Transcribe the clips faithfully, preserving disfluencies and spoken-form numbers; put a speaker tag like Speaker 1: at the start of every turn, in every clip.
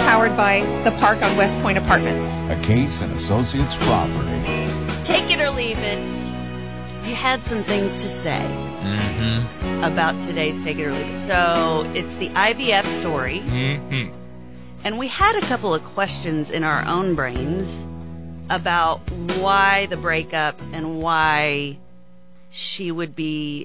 Speaker 1: powered by the park on West Point Apartments.
Speaker 2: A Case and Associates property.
Speaker 3: Take it or leave it. You had some things to say
Speaker 4: Mm-hmm.
Speaker 3: about today's Take It or Leave It. So it's the I V F story.
Speaker 4: Mm-hmm.
Speaker 3: And we had a couple of questions in our own brains about why the breakup and why she would be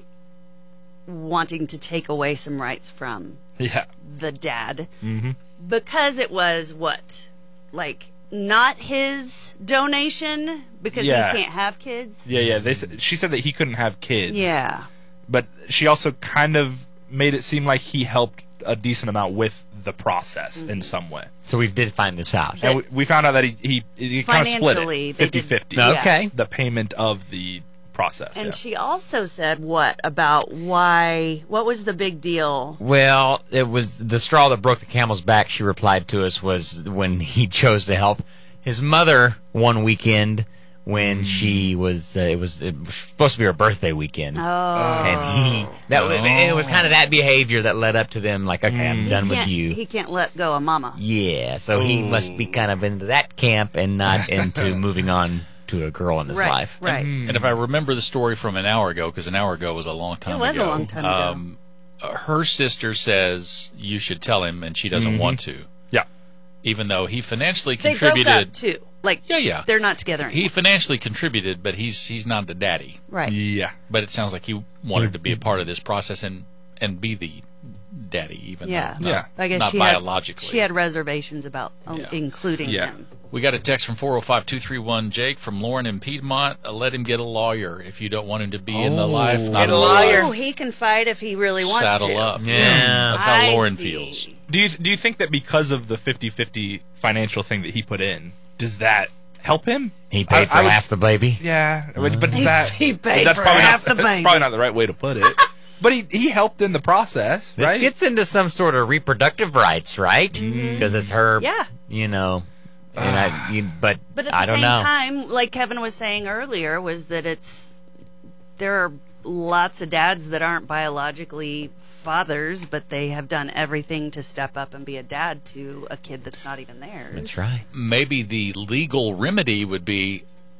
Speaker 3: wanting to take away some rights from
Speaker 4: Yeah.
Speaker 3: the dad.
Speaker 4: Mm-hmm.
Speaker 3: Because it was what? Like, not his donation because
Speaker 4: Yeah.
Speaker 3: he can't have kids?
Speaker 4: Yeah, yeah. They, s- she said that he couldn't have kids.
Speaker 3: Yeah.
Speaker 4: But she also kind of made it seem like he helped a decent amount with the process
Speaker 3: Mm-hmm.
Speaker 4: in some way.
Speaker 5: So we did find this out.
Speaker 4: And we, we found out that he, he, he kind of split
Speaker 3: Financially,
Speaker 4: it
Speaker 3: they did-
Speaker 4: fifty-fifty.
Speaker 3: Yeah.
Speaker 5: Okay.
Speaker 4: The payment of the process.
Speaker 3: And
Speaker 4: yeah.
Speaker 3: she also said what about why, what was the big deal?
Speaker 5: Well, it was the straw that broke the camel's back, she replied to us, was when he chose to help his mother one weekend when she was, uh, it was it was supposed to be her birthday weekend.
Speaker 3: Oh.
Speaker 5: And he, that was, it was kind of that behavior that led up to them, like, okay, I'm done
Speaker 3: he
Speaker 5: with
Speaker 3: can't-
Speaker 5: you.
Speaker 3: He can't let go of mama.
Speaker 5: Yeah, so he must be kind of into that camp and not into moving on to a girl in his
Speaker 3: Right,
Speaker 5: life.
Speaker 3: right.
Speaker 6: And if I remember the story from an hour ago, because an hour ago was a long time
Speaker 3: It was a
Speaker 6: ago.
Speaker 3: long time ago.
Speaker 6: Um, uh, her sister says you should tell him, and she doesn't want to.
Speaker 4: Yeah.
Speaker 6: Even though he financially
Speaker 3: They broke
Speaker 6: contributed.
Speaker 3: up too. Like,
Speaker 6: Yeah, yeah.
Speaker 3: they're not together anymore.
Speaker 6: He financially contributed, but he's he's not the daddy.
Speaker 3: right.
Speaker 4: Yeah.
Speaker 6: But it sounds like he wanted to be a part of this process and, and be the daddy, even
Speaker 3: Yeah.
Speaker 6: though not,
Speaker 3: I guess
Speaker 6: not
Speaker 3: she
Speaker 6: biologically.
Speaker 3: Had, she had reservations about um,
Speaker 6: Yeah.
Speaker 3: including
Speaker 4: Yeah.
Speaker 3: him.
Speaker 6: We got a text from four oh five, two three one, Jake, from Lauren in Piedmont. Uh, let him get a lawyer if you don't want him to be in the life. Not
Speaker 5: Get a lawyer.
Speaker 3: Oh, he can fight if he really wants
Speaker 6: Saddle
Speaker 3: to.
Speaker 6: up.
Speaker 5: Yeah.
Speaker 6: That's how
Speaker 3: I
Speaker 6: Lauren
Speaker 3: see.
Speaker 6: feels.
Speaker 4: Do you do you think that because of the fifty-fifty financial thing that he put in, does that help him?
Speaker 5: He paid
Speaker 4: I-
Speaker 5: for
Speaker 4: I would-
Speaker 5: half the baby.
Speaker 4: Yeah, but but
Speaker 3: He-
Speaker 4: that
Speaker 3: he paid
Speaker 4: that's
Speaker 3: for
Speaker 4: probably
Speaker 3: half
Speaker 4: not,
Speaker 3: the baby.
Speaker 4: Probably not the right way to put it. But he he helped in the process,
Speaker 5: This
Speaker 4: right?
Speaker 5: gets into some sort of reproductive rights, right? Because it's her,
Speaker 3: Yeah.
Speaker 5: you know. And I, you, but,
Speaker 3: But at the
Speaker 5: I don't
Speaker 3: same
Speaker 5: know.
Speaker 3: time, like Kevin was saying earlier, was that it's there are lots of dads that aren't biologically fathers, but they have done everything to step up and be a dad to a kid that's not even theirs.
Speaker 5: That's right.
Speaker 6: Maybe the legal remedy would be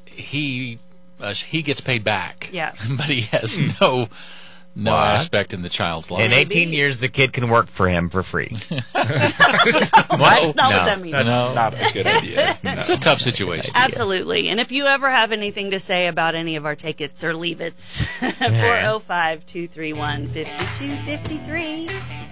Speaker 6: he uh, he gets paid back.
Speaker 3: Yeah.
Speaker 6: But he has no no
Speaker 5: What?
Speaker 6: aspect in the child's life.
Speaker 5: In eighteen years, the kid can work for him for free. what?
Speaker 3: Not what that means.
Speaker 4: That's
Speaker 6: No.
Speaker 4: not a good idea. No.
Speaker 6: It's a tough situation.
Speaker 3: Absolutely. And if you ever have anything to say about any of our take it's or leave it's, four oh five, two three one, five two five three.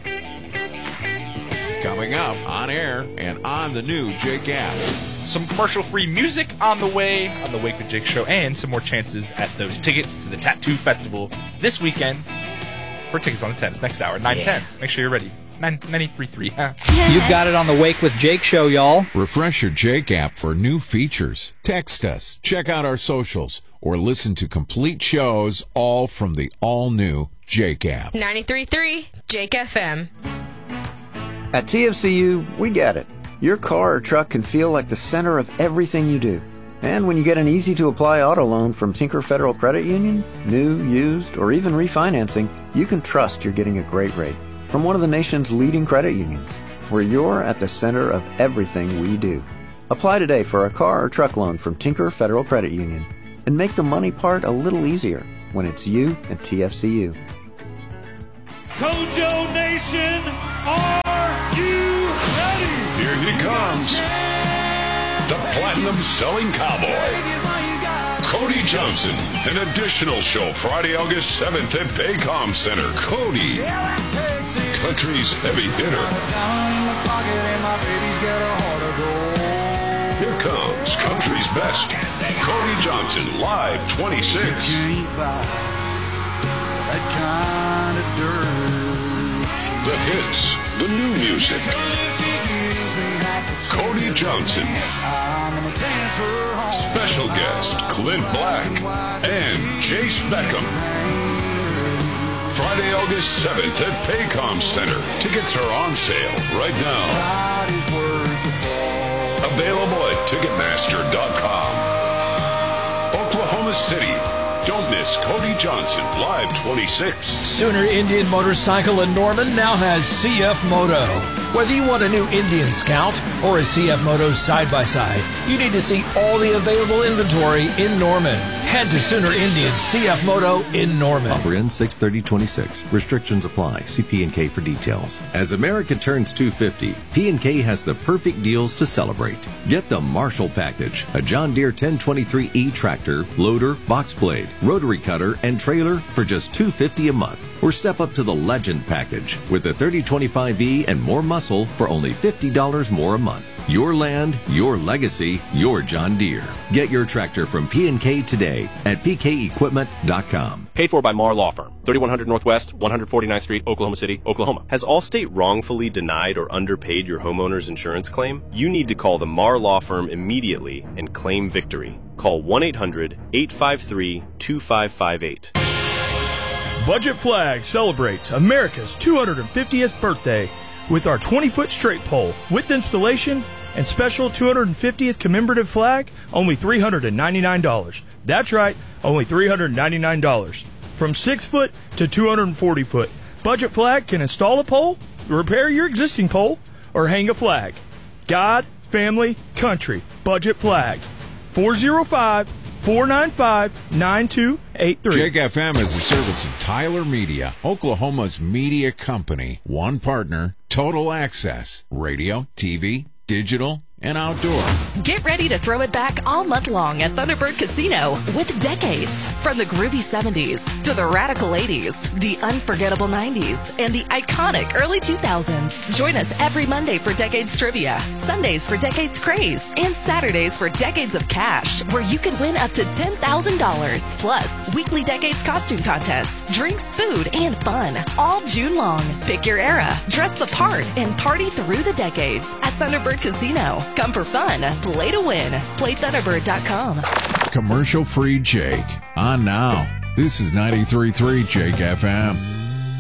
Speaker 2: Coming up on air and on the new Jake app.
Speaker 4: Some commercial-free music on the way on the Wake with Jake show, and some more chances at those tickets to the Tattoo Festival this weekend. For tickets on the tens next hour, nine ten. Make sure you're ready. nine ninety-three point three. Huh?
Speaker 7: You've got it on the Wake with Jake show, y'all.
Speaker 2: Refresh your Jake app for new features. Text us, check out our socials, or listen to complete shows all from the all-new Jake app.
Speaker 8: ninety-three point three Jake F M.
Speaker 9: At T F C U, we get it. Your car or truck can feel like the center of everything you do. And when you get an easy-to-apply auto loan from Tinker Federal Credit Union, new, used, or even refinancing, you can trust you're getting a great rate from one of the nation's leading credit unions, where you're at the center of everything we do. Apply today for a car or truck loan from Tinker Federal Credit Union and make the money part a little easier when it's you and T F C U.
Speaker 10: Kojo Nation, are you ready?
Speaker 11: Here he comes. The platinum selling cowboy. Cody Johnson. An additional show Friday, August seventh at Paycom Center. Cody. Country's heavy hitter. Here comes country's best. Cody Johnson, live twenty-six. The hits, the new music. Cody Johnson. Special guest Clint Black and Chase Beckham. Friday, August seventh at Paycom Center. Tickets are on sale right now. Available at Ticketmaster dot com. Oklahoma City. Don't miss miss Cody Johnson, Live twenty-six.
Speaker 12: Sooner Indian Motorcycle in Norman now has C F Moto. Whether you want a new Indian Scout or a C F Moto side-by-side, you need to see all the available inventory in Norman. Head to Sooner Indian C F Moto in Norman.
Speaker 13: Offer ends six thirty twenty-six. Restrictions apply. See P and K for details. As America turns two fifty, P and K has the perfect deals to celebrate. Get the Marshall Package, a John Deere ten twenty-three E tractor, loader, box blade, rotary cutter, and trailer for just two hundred fifty dollars a month. Or step up to the Legend Package with the thirty twenty-five E and more muscle for only fifty dollars more a month. Your land, your legacy, your John Deere. Get your tractor from P and K today at p k equipment dot com.
Speaker 14: Paid for by Marr Law Firm, thirty-one hundred Northwest, one forty-ninth Street, Oklahoma City, Oklahoma. Has Allstate wrongfully denied or underpaid your homeowner's insurance claim? You need to call the Marr Law Firm immediately and claim victory. Call one eight hundred, eight five three, two five five eight.
Speaker 10: Budget Flag celebrates America's two hundred fiftieth birthday with our twenty-foot straight pole with installation and special two hundred fiftieth commemorative flag, only three hundred ninety-nine dollars. That's right, only three hundred ninety-nine dollars. From six foot to two hundred forty foot, Budget Flag can install a pole, repair your existing pole, or hang a flag. God, family, country, Budget Flag. four oh five, four nine five, nine two eight three.
Speaker 2: Jake F M is a service of Tyler Media, Oklahoma's media company. One partner, total access, radio, T V, digital, and outdoor.
Speaker 15: Get ready to throw it back all month long at Thunderbird Casino with decades. From the groovy seventies to the radical eighties, the unforgettable nineties, and the iconic early two thousands. Join us every Monday for Decades Trivia, Sundays for Decades Craze, and Saturdays for Decades of Cash, where you can win up to ten thousand dollars. Plus, weekly Decades costume contests, drinks, food, and fun, all June long. Pick your era, dress the part, and party through the decades at Thunderbird Casino. Come for fun, play to win. Play Thunderbird dot com.
Speaker 2: Commercial free Jake. On now. This is ninety-three point three Jake F M.